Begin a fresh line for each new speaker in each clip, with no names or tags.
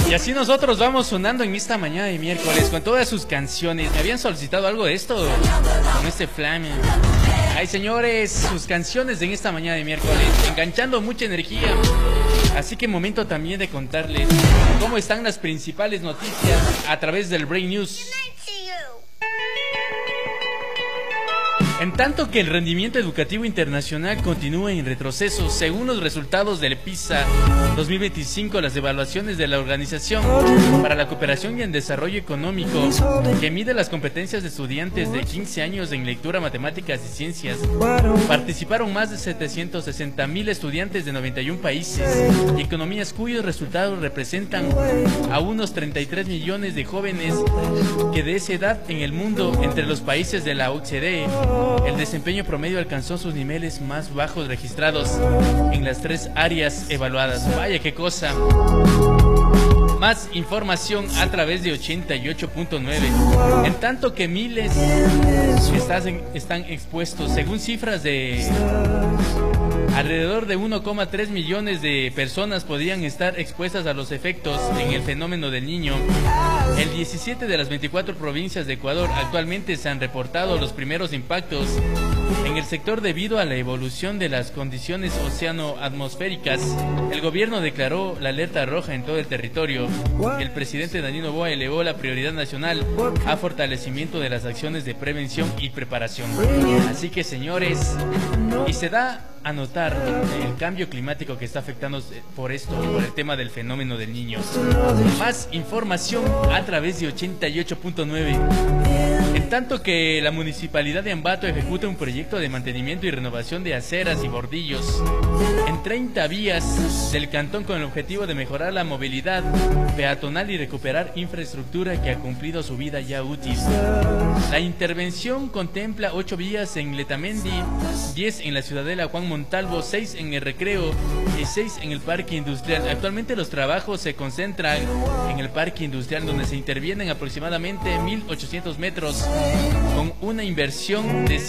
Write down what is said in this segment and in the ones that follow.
Y así nosotros vamos sonando en esta mañana de miércoles con todas sus canciones. Me habían solicitado algo de esto con este flame. Ay, señores, sus canciones en esta mañana de miércoles, enganchando mucha energía. Así que momento también de contarles cómo están las principales noticias a través del Break News. En tanto que el rendimiento educativo internacional continúa en retroceso, según los resultados del PISA 2025, las evaluaciones de la Organización para la Cooperación y el Desarrollo Económico, que mide las competencias de estudiantes de 15 años en lectura, matemáticas y ciencias, participaron más de 760,000 estudiantes de 91 países y economías cuyos resultados representan a unos 33 millones de jóvenes que de esa edad en el mundo. Entre los países de la OCDE, el desempeño promedio alcanzó sus niveles más bajos registrados en las 3 áreas evaluadas. Vaya qué cosa. Más información a través de 88.9. En tanto que miles están expuestos, según cifras de alrededor de 1,3 millones de personas podrían estar expuestas a los efectos en el fenómeno del Niño. En 17 de las 24 provincias de Ecuador actualmente se han reportado los primeros impactos en el sector debido a la evolución de las condiciones oceano-atmosféricas. El gobierno declaró la alerta roja en todo el territorio. El presidente Daniel Noboa elevó la prioridad nacional a fortalecimiento de las acciones de prevención y preparación. Así que, señores, y se da a notar el cambio climático que está afectando por esto, por el tema del fenómeno del Niño. Más información a través de 88.9. En tanto que la municipalidad de Ambato ejecuta un proyecto de mantenimiento y renovación de aceras y bordillos en 30 vías del cantón con el objetivo de mejorar la movilidad peatonal y recuperar infraestructura que ha cumplido su vida ya útil. La intervención contempla 8 vías en Letamendi, 10 en la Ciudadela Juan Montalvo, 6 en el Recreo y 6 en el Parque Industrial. Actualmente los trabajos se concentran en el Parque Industrial, donde se intervienen aproximadamente 1.800 metros con una inversión de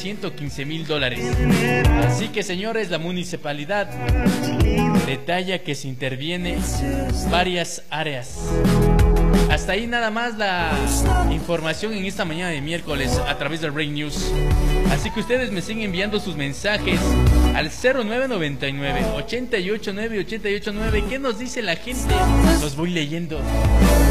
$115,000. Así que, señores, la municipalidad detalla que se interviene varias áreas. Hasta ahí nada más la información en esta mañana de miércoles a través del Break News. Así que ustedes me siguen enviando sus mensajes al 0999 889 889. ¿Qué nos dice la gente? Los voy leyendo.